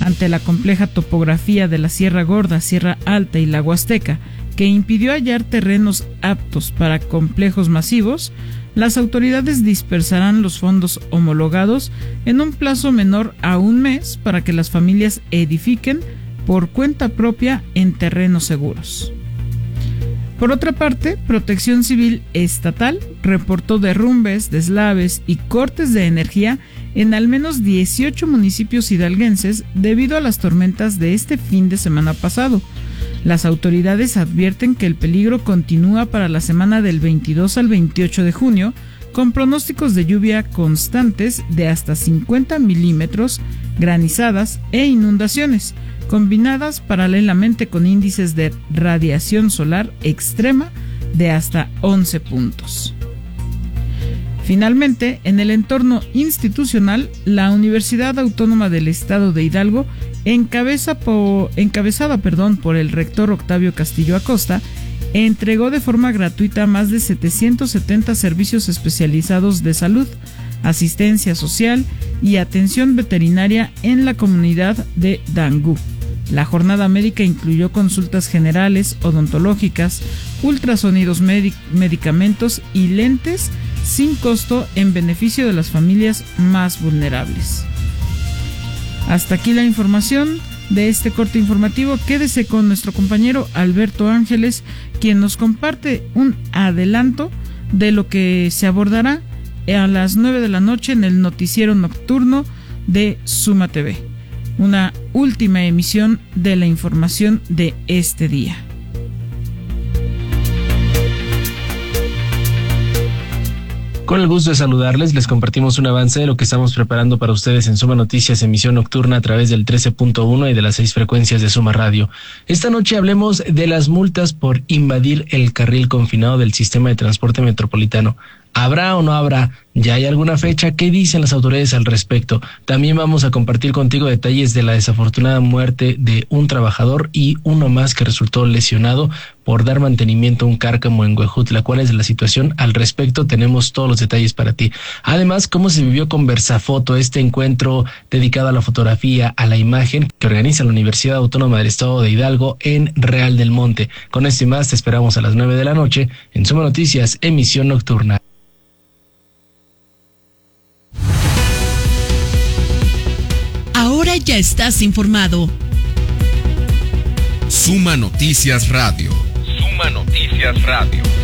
ante la compleja topografía de la Sierra Gorda, Sierra Alta y la Huasteca, que impidió hallar terrenos aptos para complejos masivos, las autoridades dispersarán los fondos homologados en un plazo menor a un mes para que las familias edifiquen por cuenta propia en terrenos seguros. Por otra parte, Protección Civil Estatal reportó derrumbes, deslaves y cortes de energía en al menos 18 municipios hidalguenses debido a las tormentas de este fin de semana pasado. Las autoridades advierten que el peligro continúa para la semana del 22 al 28 de junio, con pronósticos de lluvia constantes de hasta 50 milímetros, granizadas e inundaciones, combinadas paralelamente con índices de radiación solar extrema de hasta 11 puntos. Finalmente, en el entorno institucional, la Universidad Autónoma del Estado de Hidalgo, encabezada por el rector Octavio Castillo Acosta, entregó de forma gratuita más de 770 servicios especializados de salud, asistencia social y atención veterinaria en la comunidad de Dangú. La jornada médica incluyó consultas generales, odontológicas, ultrasonidos, medicamentos y lentes sin costo en beneficio de las familias más vulnerables. Hasta aquí la información de este corte informativo. Quédese con nuestro compañero Alberto Ángeles, quien nos comparte un adelanto de lo que se abordará a las 9 de la noche en el noticiero nocturno de Suma TV. Una última emisión de la información de este día. Con el gusto de saludarles, les compartimos un avance de lo que estamos preparando para ustedes en Suma Noticias, emisión nocturna a través del 13.1 y de las 6 frecuencias de Suma Radio. Esta noche hablemos de las multas por invadir el carril confinado del sistema de transporte metropolitano. ¿Habrá o no habrá? ¿Ya hay alguna fecha? ¿Qué dicen las autoridades al respecto? También vamos a compartir contigo detalles de la desafortunada muerte de un trabajador y uno más que resultó lesionado por dar mantenimiento a un cárcamo en Huejutla. ¿Cuál es la situación al respecto? Tenemos todos los detalles para ti. Además, cómo se vivió con Versafoto, este encuentro dedicado a la fotografía, a la imagen que organiza la Universidad Autónoma del Estado de Hidalgo en Real del Monte. Con esto y más te esperamos a las 9 de la noche en Suma Noticias, emisión nocturna. Ahora ya estás informado. Suma Noticias Radio. Suma Noticias Radio.